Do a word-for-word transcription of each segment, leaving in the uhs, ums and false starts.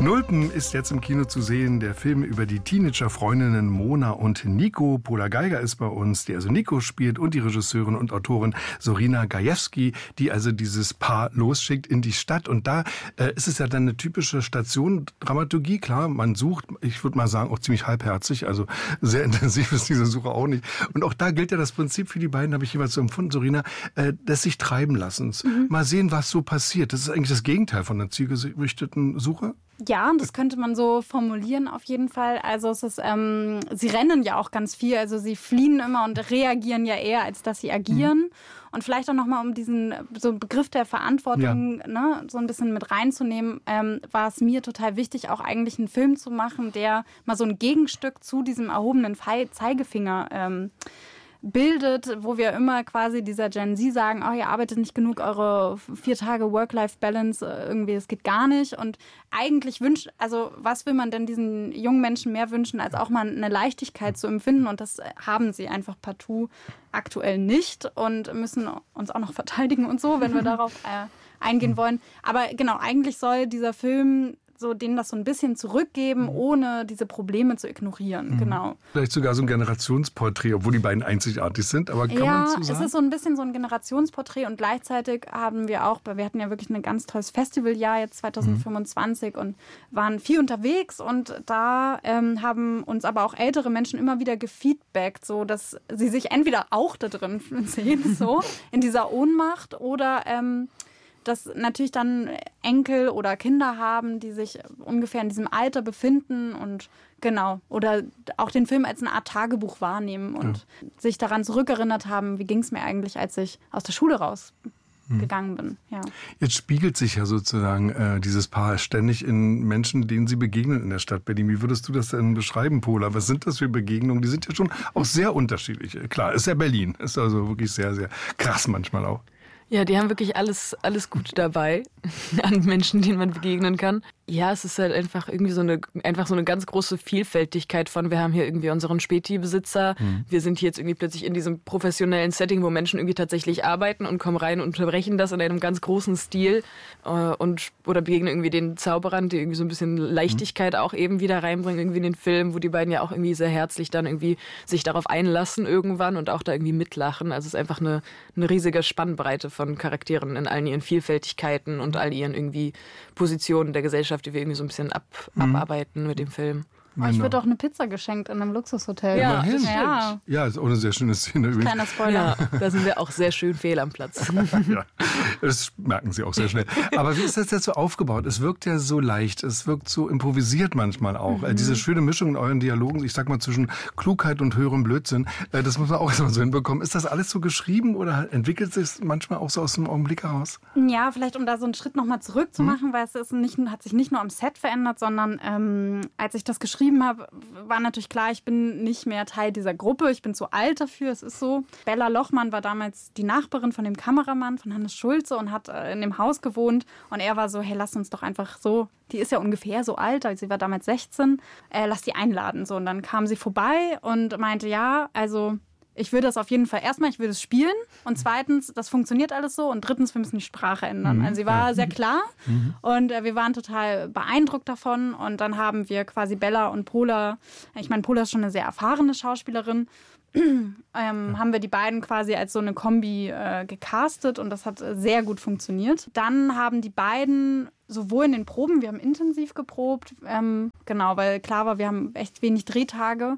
Nulpen ist jetzt im Kino zu sehen, der Film über die Teenager-Freundinnen Mona und Nico. Pola Geiger ist bei uns, die also Nico spielt, und die Regisseurin und Autorin Sorina Gajewski, die also dieses Paar losschickt in die Stadt. Und da äh, ist es ja dann eine typische Station-Dramaturgie. Klar, man sucht, ich würde mal sagen, auch ziemlich halbherzig, also sehr intensiv ist diese Suche auch nicht. Und auch da gilt ja das Prinzip für die beiden, habe ich jeweils so empfunden, Sorina, äh, des sich treiben lassens. Mhm. Mal sehen, was so passiert. Das ist eigentlich das Gegenteil von einer zielgerichteten Suche. Ja, das könnte man so formulieren auf jeden Fall. Also es ist, ähm, sie rennen ja auch ganz viel, also sie fliehen immer und reagieren ja eher, als dass sie agieren. Mhm. Und vielleicht auch nochmal, um diesen so Begriff der Verantwortung ja. ne, so ein bisschen mit reinzunehmen, ähm, war es mir total wichtig, auch eigentlich einen Film zu machen, der mal so ein Gegenstück zu diesem erhobenen Zeigefinger ähm, bildet, wo wir immer quasi dieser Gen Z sagen, oh, ihr arbeitet nicht genug, eure vier Tage Work-Life-Balance, irgendwie, das geht gar nicht. Und eigentlich wünscht, also was will man denn diesen jungen Menschen mehr wünschen, als auch mal eine Leichtigkeit zu empfinden? Und das haben sie einfach partout aktuell nicht und müssen uns auch noch verteidigen und so, wenn wir darauf äh, eingehen wollen. Aber genau, eigentlich soll dieser Film so denen das so ein bisschen zurückgeben, ohne diese Probleme zu ignorieren. Mhm. Genau. Vielleicht sogar so ein Generationsporträt, obwohl die beiden einzigartig sind, aber kann ja, man so sagen? Es ist so ein bisschen so ein Generationsporträt und gleichzeitig haben wir auch, wir hatten ja wirklich ein ganz tolles Festivaljahr jetzt zwanzig fünfundzwanzig mhm. und waren viel unterwegs und da ähm, haben uns aber auch ältere Menschen immer wieder gefeedbackt, so dass sie sich entweder auch da drin sehen, so in dieser Ohnmacht oder ähm, dass natürlich dann Enkel oder Kinder haben, die sich ungefähr in diesem Alter befinden und genau, oder auch den Film als eine Art Tagebuch wahrnehmen und ja. sich daran zurückerinnert haben, wie ging es mir eigentlich, als ich aus der Schule rausgegangen bin. Ja. Jetzt spiegelt sich ja sozusagen äh, dieses Paar ständig in Menschen, denen sie begegnen in der Stadt Berlin. Wie würdest du das denn beschreiben, Pola? Was sind das für Begegnungen? Die sind ja schon auch sehr unterschiedlich. Klar, ist ja Berlin, ist also wirklich sehr, sehr krass manchmal auch. Ja, die haben wirklich alles, alles Gute dabei an Menschen, denen man begegnen kann. Ja, es ist halt einfach irgendwie so eine, einfach so eine ganz große Vielfältigkeit von, wir haben hier irgendwie unseren Späti-Besitzer, mhm. wir sind hier jetzt irgendwie plötzlich in diesem professionellen Setting, wo Menschen irgendwie tatsächlich arbeiten und kommen rein und unterbrechen das in einem ganz großen Stil äh, und oder begegnen irgendwie den Zauberern, die irgendwie so ein bisschen Leichtigkeit mhm. auch eben wieder reinbringen irgendwie in den Film, wo die beiden ja auch irgendwie sehr herzlich dann irgendwie sich darauf einlassen irgendwann und auch da irgendwie mitlachen. Also es ist einfach eine, eine riesige Spannbreite von Charakteren in allen ihren Vielfältigkeiten und all ihren irgendwie Positionen der Gesellschaft, die wir irgendwie so ein bisschen ab, mhm. abarbeiten mit dem Film. Oh, ich würde auch eine Pizza geschenkt in einem Luxushotel. Ja, ja. ja, ist auch eine sehr schöne Szene übrigens. Kleiner Spoiler. Ja, da sind wir auch sehr schön fehl am Platz. Ja, das merken Sie auch sehr schnell. Aber wie ist das jetzt so aufgebaut? Es wirkt ja so leicht, es wirkt so improvisiert manchmal auch. Mhm. Diese schöne Mischung in euren Dialogen, ich sag mal zwischen Klugheit und höherem Blödsinn, das muss man auch erstmal so hinbekommen. Ist das alles so geschrieben oder entwickelt sich es manchmal auch so aus dem Augenblick heraus? Ja, vielleicht um da so einen Schritt nochmal zurückzumachen, mhm. weil es ist nicht, hat sich nicht nur am Set verändert, sondern ähm, als ich das geschrieben habe, war natürlich klar, ich bin nicht mehr Teil dieser Gruppe. Ich bin zu alt dafür, es ist so. Bella Lochmann war damals die Nachbarin von dem Kameramann, von Hannes Schulze und hat in dem Haus gewohnt. Und er war so, hey, lass uns doch einfach so, die ist ja ungefähr so alt, also sie war damals sechzehn, äh, lass die einladen. So, und dann kam sie vorbei und meinte, ja, also ich will das auf jeden Fall, erstmal, ich will das spielen und zweitens, das funktioniert alles so und drittens, wir müssen die Sprache ändern. Also sie war sehr klar mhm. und äh, wir waren total beeindruckt davon und dann haben wir quasi Bella und Pola, ich meine, Pola ist schon eine sehr erfahrene Schauspielerin, ähm, ja. haben wir die beiden quasi als so eine Kombi äh, gecastet und das hat äh, sehr gut funktioniert. Dann haben die beiden sowohl in den Proben, wir haben intensiv geprobt, ähm, genau, weil klar war, wir haben echt wenig Drehtage.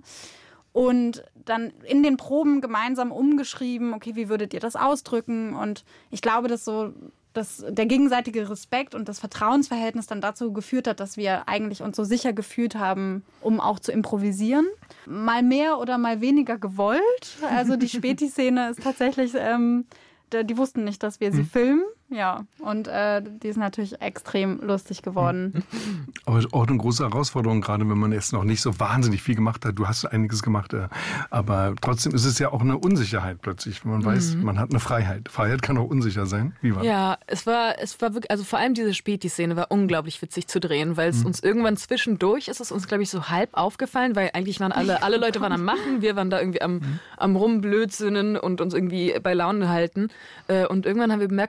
Und dann in den Proben gemeinsam umgeschrieben, okay, wie würdet ihr das ausdrücken? Und ich glaube, dass so dass der gegenseitige Respekt und das Vertrauensverhältnis dann dazu geführt hat, dass wir eigentlich uns so sicher gefühlt haben, um auch zu improvisieren. Mal mehr oder mal weniger gewollt. Also die Späti-Szene ist tatsächlich, ähm, die wussten nicht, dass wir sie hm. filmen. Ja, und äh, die ist natürlich extrem lustig geworden. Aber auch eine große Herausforderung, gerade wenn man jetzt noch nicht so wahnsinnig viel gemacht hat. Du hast einiges gemacht, äh, aber trotzdem ist es ja auch eine Unsicherheit plötzlich. Man weiß, mhm. man hat eine Freiheit. Freiheit kann auch unsicher sein. Wie war ja, es war, es war wirklich, also vor allem diese Späti-Szene war unglaublich witzig zu drehen, weil es mhm. uns irgendwann zwischendurch ist es uns, glaube ich, so halb aufgefallen, weil eigentlich waren alle, alle Leute waren am Machen, wir waren da irgendwie am, mhm. am Rumblödsinnen und uns irgendwie bei Laune halten. Und irgendwann haben wir bemerkt, dass plötzlich alle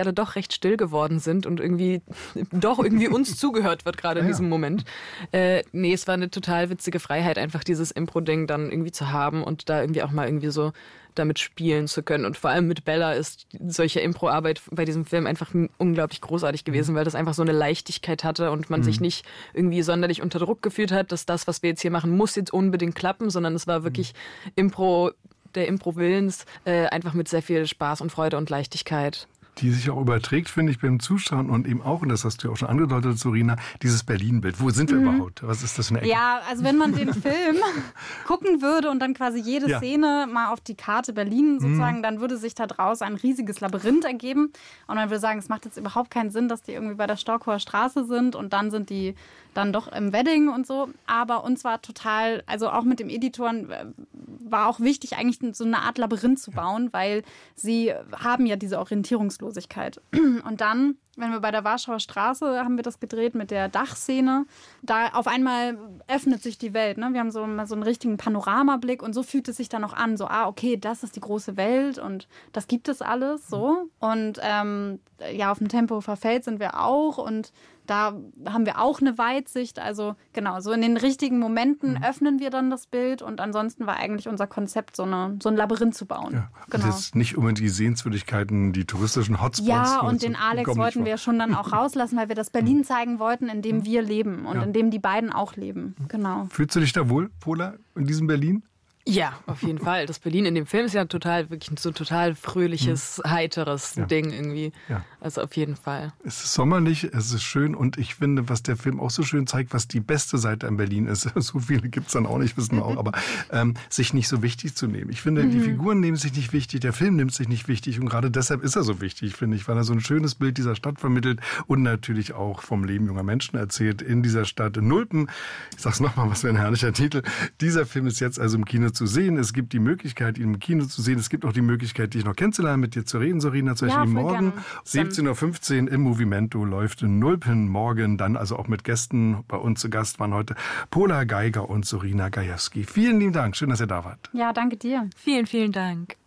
gerade doch recht still geworden sind und irgendwie doch irgendwie uns zugehört wird gerade in ja. diesem Moment. Äh, nee, es war eine total witzige Freiheit, einfach dieses Impro-Ding dann irgendwie zu haben und da irgendwie auch mal irgendwie so damit spielen zu können. Und vor allem mit Bella ist solche Impro-Arbeit bei diesem Film einfach unglaublich großartig gewesen, weil das einfach so eine Leichtigkeit hatte und man mhm. sich nicht irgendwie sonderlich unter Druck gefühlt hat, dass das, was wir jetzt hier machen, muss jetzt unbedingt klappen, sondern es war wirklich mhm. Impro, der Impro-Willens, äh, einfach mit sehr viel Spaß und Freude und Leichtigkeit. Die sich auch überträgt, finde ich, beim Zuschauen und eben auch, und das hast du ja auch schon angedeutet, Sorina, dieses Berlin-Bild. Wo sind wir mhm. überhaupt? Was ist das für eine Ecke? Ja, also wenn man den Film gucken würde und dann quasi jede ja. Szene mal auf die Karte Berlin sozusagen, mhm. dann würde sich da draus ein riesiges Labyrinth ergeben und man würde sagen, es macht jetzt überhaupt keinen Sinn, dass die irgendwie bei der Storkower Straße sind und dann sind die dann doch im Wedding und so. Aber uns war total, also auch mit dem Editoren war auch wichtig, eigentlich so eine Art Labyrinth zu bauen, ja. weil sie haben ja diese Orientierungslosigkeit. Und dann, wenn wir bei der Warschauer Straße haben wir das gedreht mit der Dachszene, da auf einmal öffnet sich die Welt. Ne? Wir haben so, so einen richtigen Panoramablick und so fühlt es sich dann auch an, so, ah, okay, das ist die große Welt und das gibt es alles, so. Und ähm, ja, auf dem Tempelhofer Feld sind wir auch und da haben wir auch eine Weitsicht. Also genau, so in den richtigen Momenten mhm. öffnen wir dann das Bild und ansonsten war eigentlich unser Konzept, so, eine, so ein Labyrinth zu bauen. Ja, genau. Das ist nicht unbedingt die Sehenswürdigkeiten, die touristischen Hotspots. Ja, und den Alex wollten wir schon dann auch rauslassen, weil wir das Berlin zeigen wollten, in dem wir leben und ja. in dem die beiden auch leben. Genau. Fühlst du dich da wohl, Pola, in diesem Berlin? Ja, auf jeden Fall. Das Berlin in dem Film ist ja total, wirklich so ein total fröhliches, mhm. heiteres ja. Ding irgendwie. Ja. Also auf jeden Fall. Es ist sommerlich, es ist schön und ich finde, was der Film auch so schön zeigt, was die beste Seite an Berlin ist, so viele gibt es dann auch nicht, wissen wir auch, aber ähm, sich nicht so wichtig zu nehmen. Ich finde, mhm. die Figuren nehmen sich nicht wichtig, der Film nimmt sich nicht wichtig und gerade deshalb ist er so wichtig, finde ich, weil er so ein schönes Bild dieser Stadt vermittelt und natürlich auch vom Leben junger Menschen erzählt in dieser Stadt Nulpen. Ich sag's nochmal, was für ein herrlicher Titel. Dieser Film ist jetzt also im Kino zu sehen. Es gibt die Möglichkeit, ihn im Kino zu sehen. Es gibt auch die Möglichkeit, dich noch kennenzulernen, mit dir zu reden, Sorina, zum Beispiel ja, morgen. siebzehn Uhr fünfzehn im Movimento läuft in Nulpen morgen. Dann also auch mit Gästen. Bei uns zu Gast waren heute Pola Geiger und Sorina Gajewski. Vielen lieben Dank. Schön, dass ihr da wart. Ja, danke dir. Vielen, vielen Dank.